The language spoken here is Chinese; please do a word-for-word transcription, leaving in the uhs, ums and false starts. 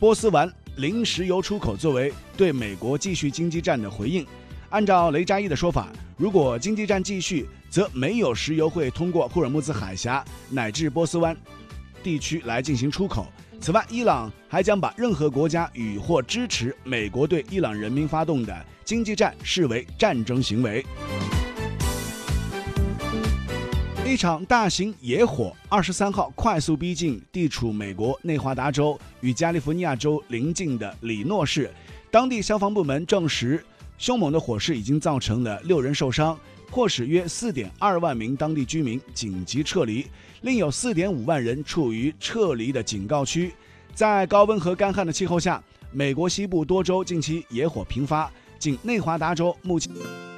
波斯湾零石油出口作为对美国继续经济战的回应。按照雷扎伊的说法，如果经济战继续，则没有石油会通过霍尔木兹海峡乃至波斯湾地区来进行出口。此外，伊朗还将把任何国家与或支持美国对伊朗人民发动的经济战视为战争行为。一场大型野火二十三号快速逼近地处美国内华达州与加利福尼亚州邻近的里诺市，当地消防部门证实，凶猛的火势已经造成了六人受伤，迫使约 四点二万名当地居民紧急撤离，另有 四点五万人处于撤离的警告区。在高温和干旱的气候下，美国西部多州近期野火频发，仅内华达州目前